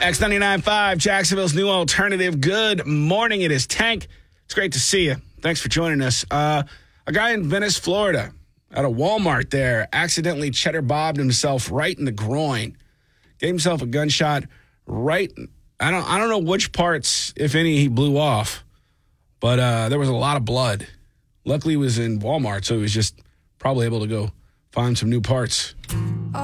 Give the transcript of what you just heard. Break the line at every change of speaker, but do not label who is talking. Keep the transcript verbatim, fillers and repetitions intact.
X ninety-nine point five, Jacksonville's new alternative. Good morning. It is Tank. It's great to see you. Thanks for joining us. Uh, a guy in Venice, Florida, at a Walmart there, accidentally cheddar bobbed himself right in the groin. Gave himself a gunshot right. I don't. I don't know which parts, if any, he blew off, but uh, there was a lot of blood. Luckily, he was in Walmart, so he was just probably able to go find some new parts.